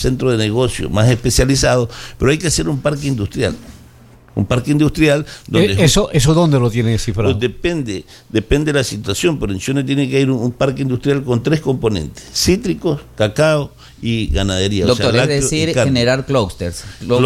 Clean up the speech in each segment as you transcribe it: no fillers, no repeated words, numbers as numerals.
centro de negocio más especializado, pero hay que hacer un parque industrial. Un parque industrial donde... ¿Eso dónde lo tiene cifrado? Pues depende de la situación, pero en Chone tiene que ir un parque industrial con 3 componentes: cítricos, cacao y ganadería. Doctor, o sea, es decir, generar clústeres.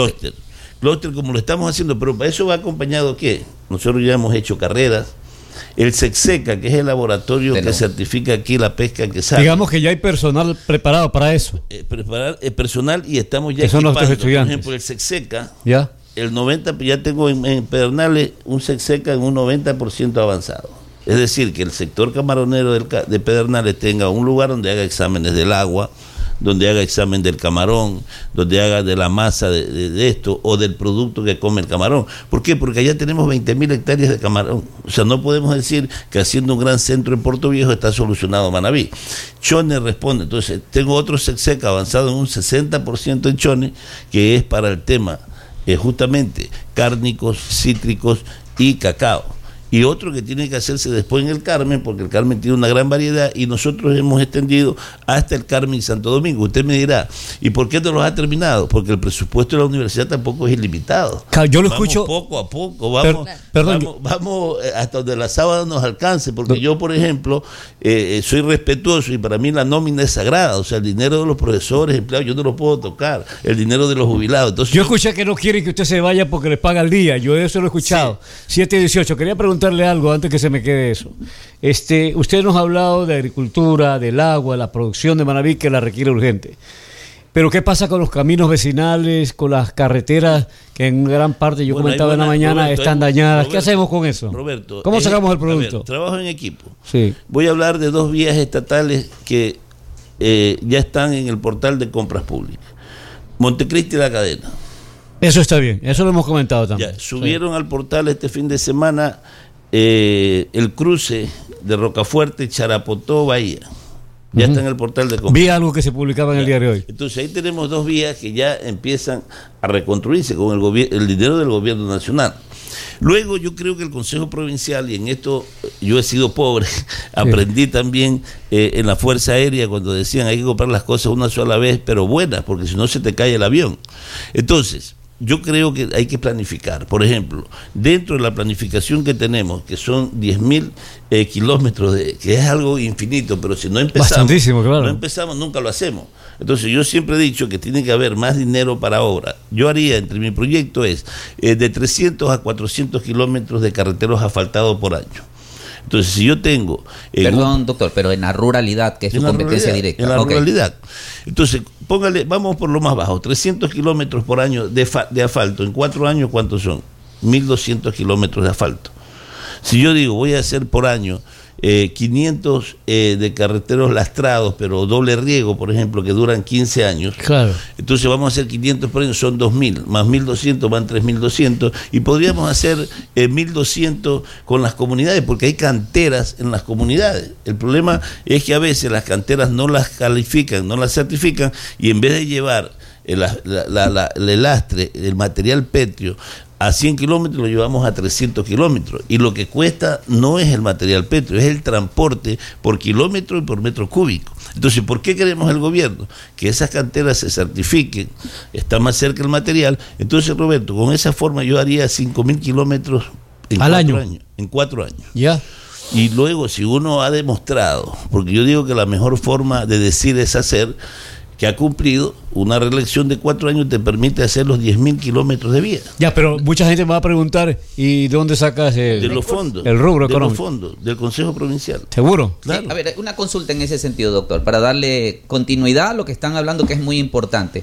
Clúster como lo estamos haciendo, pero para eso va acompañado ¿qué? Nosotros ya hemos hecho carreras. El SECSECA, que es el laboratorio que certifica aquí la pesca que sale. Digamos que ya hay personal preparado para eso. Preparar personal, y estamos ya equipando. Por ejemplo, el SECSECA, ¿ya? El 90%, ya tengo en Pedernales un SECSECA en un 90% avanzado. Es decir, que el sector camaronero de Pedernales tenga un lugar donde haga exámenes del agua, donde haga examen del camarón, donde haga de la masa de esto o del producto que come el camarón. ¿Por qué? Porque allá tenemos 20.000 hectáreas de camarón. O sea, no podemos decir que haciendo un gran centro en Puerto Viejo está solucionado Manabí. Chone responde. Entonces, tengo otro SECSECA avanzado en un 60% en Chone, que es para el tema justamente cárnicos, cítricos y cacao. Y otro que tiene que hacerse después en el Carmen, porque el Carmen tiene una gran variedad y nosotros hemos extendido hasta el Carmen y Santo Domingo. Usted me dirá, ¿y por qué no los ha terminado? Porque el presupuesto de la universidad tampoco es ilimitado. Yo lo escucho poco a poco, vamos hasta donde la sábana nos alcance, porque yo, por ejemplo, soy respetuoso y para mí la nómina es sagrada. O sea, el dinero de los profesores, empleados, yo no lo puedo tocar, el dinero de los jubilados. Entonces, yo escuché que no quieren que usted se vaya porque les paga al día. Yo eso lo he escuchado. Sí. 7:18. Quería preguntarle algo antes que se me quede eso. Usted nos ha hablado de agricultura, del agua, la producción de Manabí, que la requiere urgente. Pero ¿qué pasa con los caminos vecinales, con las carreteras que en gran parte, yo comentaba en la mañana, Roberto, están dañadas? Roberto, ¿qué hacemos con eso? Roberto, ¿cómo sacamos el producto? Ver, trabajo en equipo. Sí. Voy a hablar de 2 vías estatales que ya están en el portal de compras públicas. Montecristi y La Cadena. Eso está bien, eso lo hemos comentado también. Ya, subieron al portal este fin de semana el cruce de Rocafuerte, Charapotó, Bahía. Ya está en el portal de compras. Vi algo que se publicaba en el diario hoy. Entonces ahí tenemos 2 vías que ya empiezan a reconstruirse con el dinero del gobierno nacional. Luego yo creo que el Consejo Provincial, y en esto yo he sido pobre, aprendí también en la Fuerza Aérea cuando decían hay que comprar las cosas una sola vez, pero buenas, porque si no se te cae el avión. Entonces, yo creo que hay que planificar. Por ejemplo, dentro de la planificación que tenemos, que son 10.000 kilómetros, que es algo infinito, pero si no empezamos, nunca lo hacemos. Entonces yo siempre he dicho que tiene que haber más dinero para obra. Yo haría, entre mi proyecto es de 300 a 400 kilómetros de carreteros asfaltados por año. Entonces, si yo tengo... Perdón, doctor, pero en la ruralidad, que es su competencia directa. En la ruralidad. Entonces, póngale, vamos por lo más bajo, 300 kilómetros por año de asfalto. En 4 años, ¿cuántos son? 1.200 kilómetros de asfalto. Si yo digo, voy a hacer por año 500 de carreteros lastrados, pero doble riego, por ejemplo, que duran 15 años. Claro. Entonces vamos a hacer 500 por año, son 2.000, más 1.200 van 3.200, y podríamos hacer 1.200 con las comunidades, porque hay canteras en las comunidades. El problema es que a veces las canteras no las califican, no las certifican, y en vez de llevar el lastre, el material pétreo, a 100 kilómetros lo llevamos a 300 kilómetros. Y lo que cuesta no es el material pétreo, es el transporte por kilómetro y por metro cúbico. Entonces, ¿por qué queremos el gobierno? Que esas canteras se certifiquen, está más cerca el material. Entonces, Roberto, con esa forma yo haría 5.000 kilómetros al año. En 4 años. Ya. Y luego, si uno ha demostrado, porque yo digo que la mejor forma de decir es hacer, que ha cumplido, una reelección de 4 años te permite hacer los 10.000 kilómetros de vía. Ya, pero mucha gente me va a preguntar, ¿y de dónde sacas de los fondos? El rubro económico. De los fondos, del Consejo Provincial. ¿Seguro? Claro. Sí, a ver, una consulta en ese sentido, doctor, para darle continuidad a lo que están hablando, que es muy importante.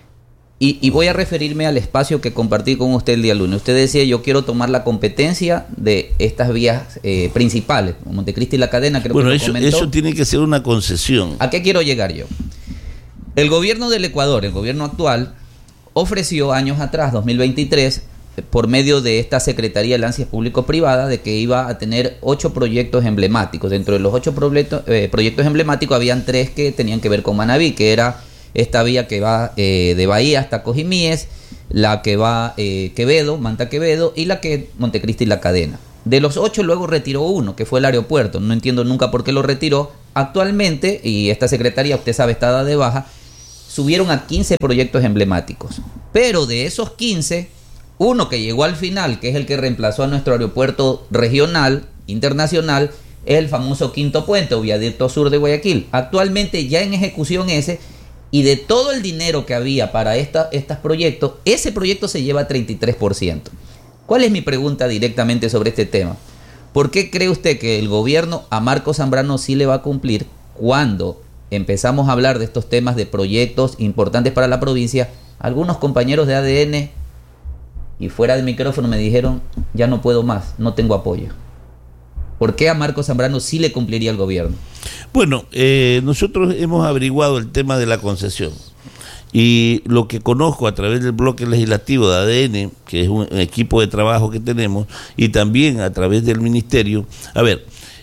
Y voy a referirme al espacio que compartí con usted el día lunes. Usted decía, yo quiero tomar la competencia de estas vías principales, Montecristi y La Cadena, creo que lo comentó. Eso tiene que ser una concesión. ¿A qué quiero llegar yo? El gobierno del Ecuador, el gobierno actual, ofreció años atrás, 2023, por medio de esta Secretaría de Alianzas Público-Privada, de que iba a tener 8 proyectos emblemáticos. Dentro de los 8 proyectos emblemáticos habían 3 que tenían que ver con Manabí, que era esta vía que va de Bahía hasta Cojimíes, la que va Quevedo, Manta Quevedo, y la que Montecristi y La Cadena. De los 8 luego retiró uno, que fue el aeropuerto. No entiendo nunca por qué lo retiró. Actualmente, y esta secretaría, usted sabe, está dada de baja, subieron a 15 proyectos emblemáticos. Pero de esos 15, uno que llegó al final, que es el que reemplazó a nuestro aeropuerto regional, internacional, es el famoso Quinto Puente o Viaducto Sur de Guayaquil. Actualmente ya en ejecución ese, y de todo el dinero que había para estos proyectos, ese proyecto se lleva 33%. ¿Cuál es mi pregunta directamente sobre este tema? ¿Por qué cree usted que el gobierno a Marcos Zambrano sí le va a cumplir cuando empezamos a hablar de estos temas de proyectos importantes para la provincia? Algunos compañeros de ADN y fuera del micrófono me dijeron, ya no puedo más, no tengo apoyo. ¿Por qué a Marcos Zambrano sí le cumpliría el gobierno? Bueno, nosotros hemos averiguado el tema de la concesión y lo que conozco a través del bloque legislativo de ADN, que es un equipo de trabajo que tenemos, y también a través del ministerio. A ver,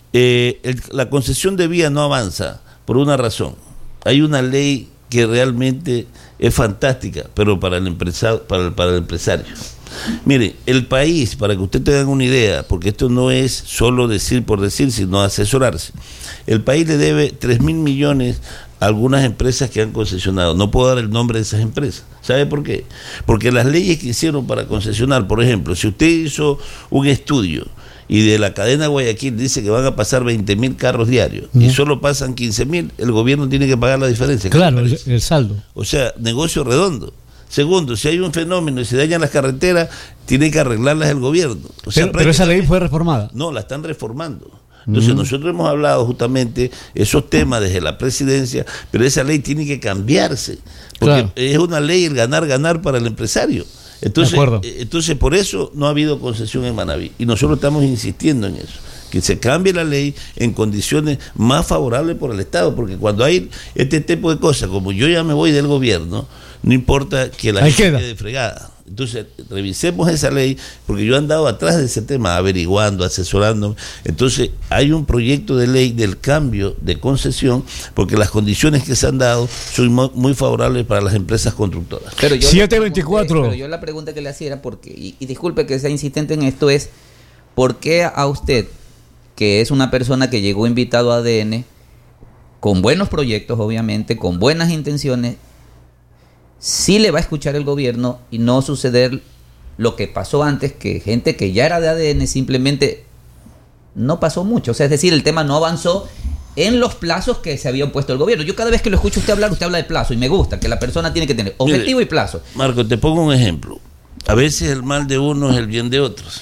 la concesión de vía no avanza por una razón. Hay una ley que realmente es fantástica, pero para el empresario, para el empresario. Mire, el país, para que usted tenga una idea, porque esto no es solo decir por decir, sino asesorarse, el país le debe 3.000 millones a algunas empresas que han concesionado. No puedo dar el nombre de esas empresas. ¿Sabe por qué? Porque las leyes que hicieron para concesionar, por ejemplo, si usted hizo un estudio y de la cadena Guayaquil dice que van a pasar 20.000 carros diarios y solo pasan 15.000, el gobierno tiene que pagar la diferencia. Claro, el saldo. O sea, negocio redondo. Segundo, si hay un fenómeno y se dañan las carreteras, tiene que arreglarlas el gobierno. O sea, pero esa ley fue reformada. No, la están reformando. Entonces nosotros hemos hablado justamente esos temas desde la presidencia, pero esa ley tiene que cambiarse, porque es una ley el ganar para el empresario. Entonces por eso no ha habido concesión en Manabí y nosotros estamos insistiendo en eso, que se cambie la ley en condiciones más favorables por el Estado, porque cuando hay este tipo de cosas, como yo ya me voy del gobierno, no importa que la gente quede fregada. Entonces, revisemos esa ley, porque yo he andado atrás de ese tema, averiguando, asesorándome. Entonces, hay un proyecto de ley del cambio de concesión, porque las condiciones que se han dado son muy favorables para las empresas constructoras. Pero yo 724. Pero yo la pregunta que le hacía era, porque, y disculpe que sea insistente en esto, es, ¿por qué a usted, que es una persona que llegó invitado a ADN, con buenos proyectos, obviamente, con buenas intenciones, sí le va a escuchar el gobierno y no suceder lo que pasó antes, que gente que ya era de ADN simplemente no pasó mucho? O sea, es decir, el tema no avanzó en los plazos que se había puesto el gobierno. Yo cada vez que lo escucho usted habla de plazo y me gusta, que la persona tiene que tener objetivo y plazo. Marco, te pongo un ejemplo. A veces el mal de uno es el bien de otros.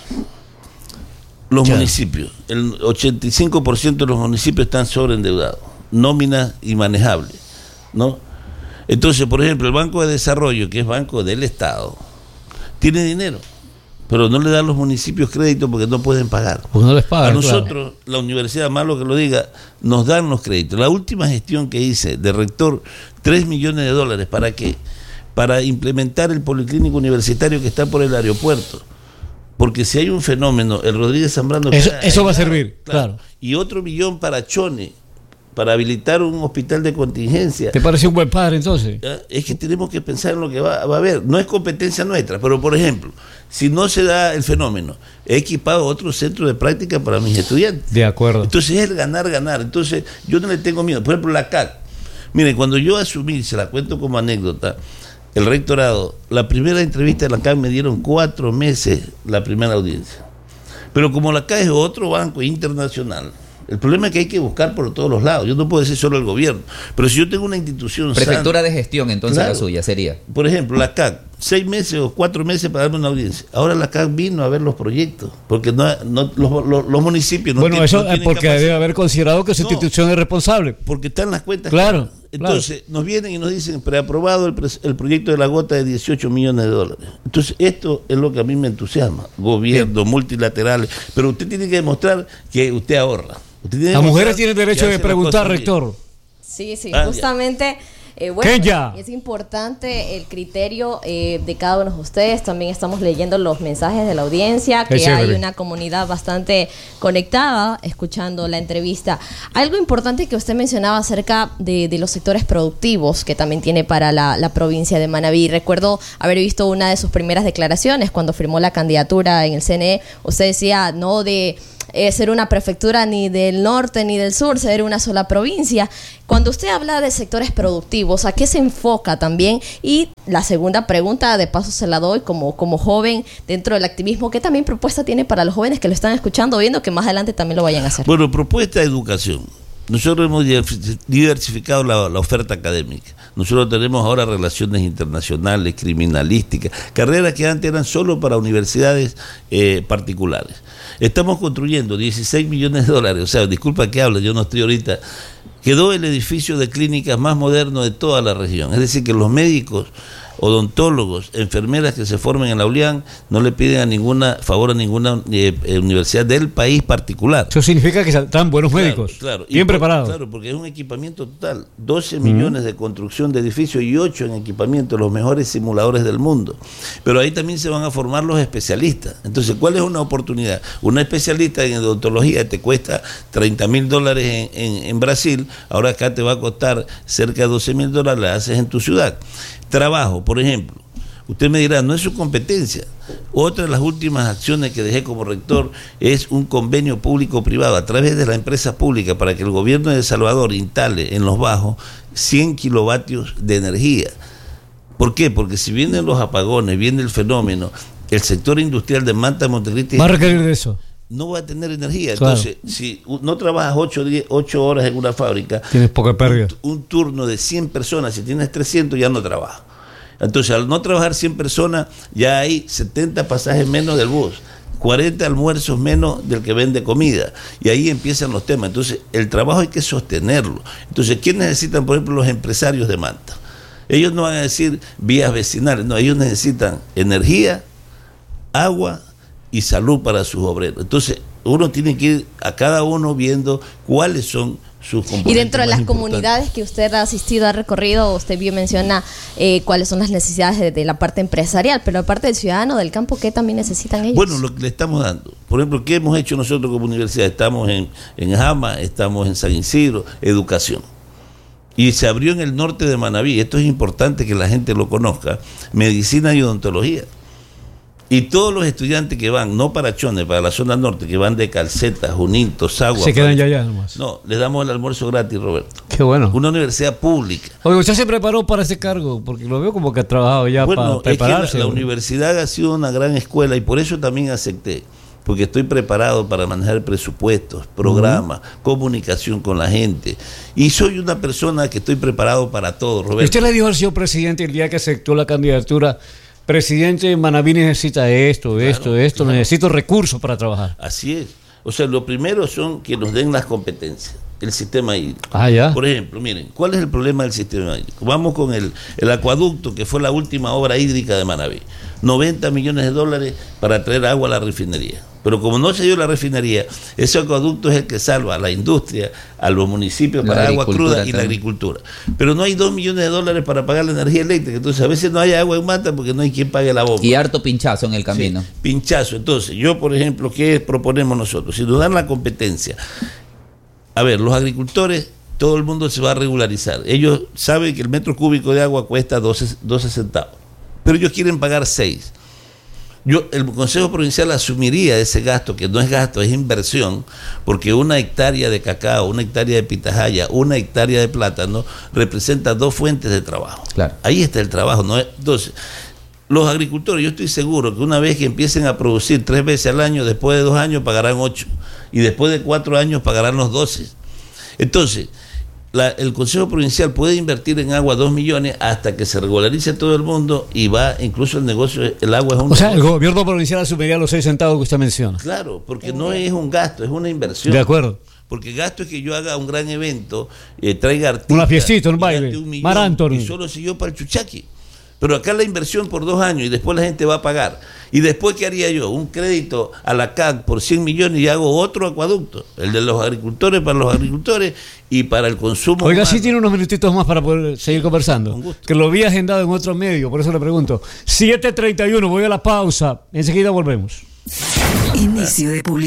Los municipios, el 85% de los municipios están sobreendeudados, nóminas inmanejables, ¿no? Entonces, por ejemplo, el Banco de Desarrollo, que es banco del Estado, tiene dinero, pero no le dan a los municipios créditos porque no pueden pagar. Pues no les pagan. A nosotros, la universidad, malo que lo diga, nos dan los créditos. La última gestión que hice de rector, $3 millones. ¿Para qué? Para implementar el policlínico universitario que está por el aeropuerto. Porque si hay un fenómeno, el Rodríguez Zambrano... Eso va a servir, claro. Y otro $1 millón para Chone, para habilitar un hospital de contingencia. ¿Te parece un buen padre entonces? Es que tenemos que pensar en lo que va a haber. No es competencia nuestra, pero por ejemplo, si no se da el fenómeno, he equipado otro centro de práctica para mis estudiantes. De acuerdo. Entonces es el ganar. Entonces yo no le tengo miedo. Por ejemplo, la CAC. Miren, cuando yo asumí, se la cuento como anécdota, el rectorado, la primera entrevista de la CAC me dieron 4 meses la primera audiencia. Pero como la CAC es otro banco internacional, el problema es que hay que buscar por todos los lados. Yo no puedo decir solo el gobierno. Pero si yo tengo una institución... Prefectura de gestión, entonces claro, la suya sería. Por ejemplo, la CAC, 6 meses o 4 meses para darme una audiencia. Ahora la CAC vino a ver los proyectos, porque los municipios no tienen... Bueno, eso no tienen porque capacidad. debe haber considerado que su institución es responsable. Porque están las cuentas. Claro. Entonces, nos vienen y nos dicen, preaprobado el proyecto de la gota de $18 millones. Entonces, esto es lo que a mí me entusiasma. Gobierno, multilaterales. Pero usted tiene que demostrar que usted ahorra. Las mujeres tienen derecho de preguntar, rector. Sí, justamente. Bueno, es importante el criterio de cada uno de ustedes. También estamos leyendo los mensajes de la audiencia, que hay una comunidad bastante conectada escuchando la entrevista. Algo importante que usted mencionaba acerca de los sectores productivos que también tiene para la provincia de Manabí. Recuerdo haber visto una de sus primeras declaraciones cuando firmó la candidatura en el CNE. Usted decía, no de ser una prefectura ni del norte ni del sur, ser una sola provincia. Cuando usted habla de sectores productivos, ¿a qué se enfoca también? Y la segunda pregunta, de paso se la doy como joven dentro del activismo, ¿qué también propuesta tiene para los jóvenes que lo están escuchando, viendo que más adelante también lo vayan a hacer? Bueno, propuesta de educación. Nosotros hemos diversificado la oferta académica. Nosotros tenemos ahora relaciones internacionales, criminalísticas, carreras que antes eran solo para universidades particulares. Estamos construyendo 16 millones de dólares, o sea, disculpa que hable, yo no estoy ahorita. Quedó el edificio de clínicas más moderno de toda la región. Es decir, que los médicos, odontólogos, enfermeras que se formen en la ULIAN no le piden favor a ninguna universidad del país particular. Eso significa que están buenos médicos, claro, bien preparados. Claro, porque es un equipamiento total, 12 millones de construcción de edificios y 8 en equipamiento, los mejores simuladores del mundo. Pero ahí también se van a formar los especialistas. Entonces, ¿cuál es una oportunidad? Una especialista en odontología te cuesta $30,000 en Brasil, ahora acá te va a costar cerca de $12,000, la haces en tu ciudad. Trabajo, por ejemplo, usted me dirá, no es su competencia. Otra de las últimas acciones que dejé como rector es un convenio público-privado a través de la empresa pública para que el gobierno de El Salvador instale en Los Bajos 100 kilovatios de energía. ¿Por qué? Porque si vienen los apagones, viene el fenómeno, el sector industrial de Manta, Montecristi va a requerir de eso. No va a tener energía. Entonces, si no trabajas 8 horas en una fábrica, tienes poca pérdida. Un turno de 100 personas, si tienes 300 ya no trabajas. Entonces, al no trabajar 100 personas, ya hay 70 pasajes menos del bus, 40 almuerzos menos del que vende comida. Y ahí empiezan los temas. Entonces, el trabajo hay que sostenerlo. Entonces, ¿qué necesitan, por ejemplo, los empresarios de Manta? Ellos no van a decir vías vecinales, no, ellos necesitan energía, agua y salud para sus obreros. Entonces, uno tiene que ir a cada uno viendo cuáles son sus componentes. Y dentro de las comunidades que usted ha asistido, ha recorrido, usted bien menciona cuáles son las necesidades de la parte empresarial, pero aparte del ciudadano del campo, ¿qué también necesitan ellos? Bueno, lo que le estamos dando. Por ejemplo, ¿qué hemos hecho nosotros como universidad? Estamos en Jama, estamos en San Isidro, educación. Y se abrió en el norte de Manabí, esto es importante que la gente lo conozca, medicina y odontología. Y todos los estudiantes que van, no para Chone, para la zona norte, que van de Calceta, Junín, Tosagua. Se quedan ya nomás. No, les damos el almuerzo gratis, Roberto. Qué bueno. Una universidad pública. Oye, ¿usted se preparó para ese cargo? Porque lo veo como que ha trabajado ya para prepararse. Es que la universidad ha sido una gran escuela y por eso también acepté. Porque estoy preparado para manejar presupuestos, programas, comunicación con la gente. Y soy una persona que estoy preparado para todo, Roberto. ¿Usted le dijo al señor presidente el día que aceptó la candidatura: presidente, Manabí necesita esto, claro. Necesito recursos para trabajar? Así es. O sea, lo primero son que nos den las competencias, el sistema hídrico. Ya. Por ejemplo, miren, ¿cuál es el problema del sistema hídrico? Vamos con el acueducto, que fue la última obra hídrica de Manabí. $90 millones para traer agua a la refinería. Pero como no se dio la refinería, ese acueducto es el que salva a la industria, a los municipios para agua cruda y la agricultura. Pero no hay $2 millones para pagar la energía eléctrica. Entonces a veces no hay agua en Manta porque no hay quien pague la bomba. Y harto pinchazo en el camino. Sí, pinchazo. Entonces, yo, por ejemplo, ¿qué proponemos nosotros? Si nos dan la competencia, a ver, los agricultores, todo el mundo se va a regularizar. Ellos saben que el metro cúbico de agua cuesta 12 centavos, pero ellos quieren pagar 6. El Consejo Provincial asumiría ese gasto, que no es gasto, es inversión, porque una hectárea de cacao, una hectárea de pitahaya, una hectárea de plátano representa 2 fuentes de trabajo. Claro. Ahí está el trabajo, ¿no? Entonces, los agricultores, yo estoy seguro que una vez que empiecen a producir 3 veces al año, después de 2 años pagarán 8, y después de 4 años pagarán los 12. Entonces, el Consejo Provincial puede invertir en agua 2 millones hasta que se regularice todo el mundo y va, incluso el negocio, el agua es un... O sea, el gobierno provincial asumiría los 6 centavos que usted menciona. Claro, porque no es un gasto, es una inversión. De acuerdo. Porque gasto es que yo haga un gran evento, traiga artistas... Una fiestita, un baile, Mar Anthony. Y solo siguió para el Chuchaqui. Pero acá la inversión por 2 años y después la gente va a pagar. Y después, ¿qué haría yo? Un crédito a la CAC por 100 millones y hago otro acueducto, el de los agricultores para los agricultores y para el consumo. Oiga, sí tiene unos minutitos más para poder seguir conversando. Que lo vi agendado en otro medio, por eso le pregunto. 7:31, voy a la pausa. Enseguida volvemos. Inicio de publicidad.